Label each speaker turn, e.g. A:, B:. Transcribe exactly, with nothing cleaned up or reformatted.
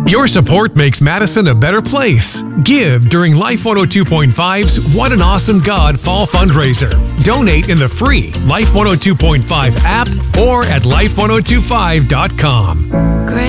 A: Your support makes Madison a better place. Give during Life one oh two point five's What an Awesome God Fall Fundraiser. Donate in the free Life one oh two point five app or at life ten twenty-five dot com.